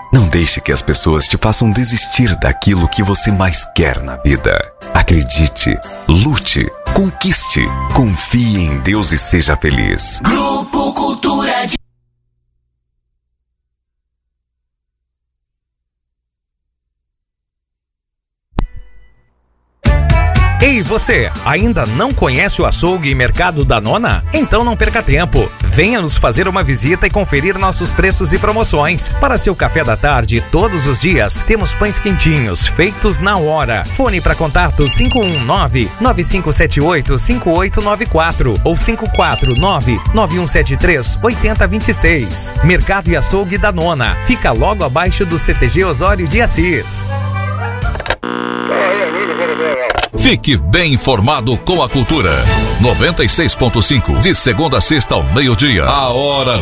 Não deixe que as pessoas te façam desistir daquilo que você mais quer na vida. Acredite, lute, conquiste, confie em Deus e seja feliz. Grupo Cultura de... Ei, você, ainda não conhece o açougue e mercado da Nona? Então não perca tempo. Venha nos fazer uma visita e conferir nossos preços e promoções. Para seu café da tarde, todos os dias, temos pães quentinhos, feitos na hora. Fone para contato 519-9578-5894 ou 549-9173-8026. Mercado e açougue da Nona. Fica logo abaixo do CTG Osório de Assis. Fique bem informado com a cultura. 96.5, de segunda a sexta ao meio-dia. A hora